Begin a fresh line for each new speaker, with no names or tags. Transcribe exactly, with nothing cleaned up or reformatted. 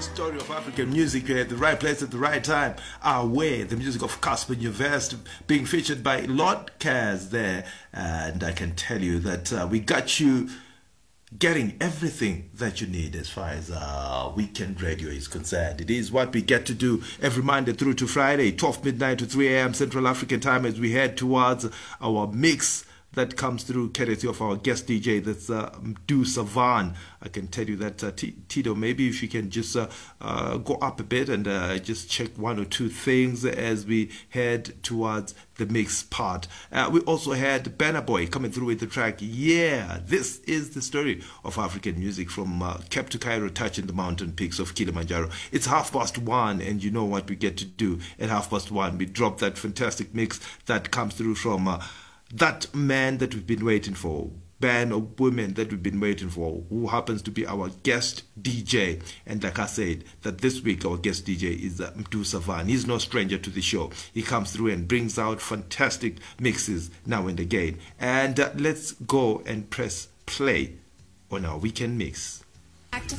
the story of African music. We're at the right place at the right time. Our way, the music of Casper Nyovest, being featured by Lord Kaz there. And I can tell you that uh, we got you getting everything that you need as far as uh, weekend radio is concerned. It is what we get to do every Monday through to Friday, twelve midnight to three a.m. Central African time, as we head towards our mix that comes through courtesy of our guest D J, that's uh, Du Savan. I can tell you that, uh, T- Tito, maybe if you can just uh, uh, go up a bit and uh, just check one or two things as we head towards the mix part. Uh, we also had Banner Boy coming through with the track, Yeah, this is the story of African music from uh, Cape to Cairo, touching the mountain peaks of Kilimanjaro. It's half past one, and you know what we get to do at half past one. We drop that fantastic mix that comes through from Uh, that man that we've been waiting for, band of women that we've been waiting for, who happens to be our guest D J. And like I said, that this week our guest D J is uh, Mdu Savan. He's no stranger to the show. He comes through and brings out fantastic mixes now and again. And uh, let's go and press play on our weekend mix.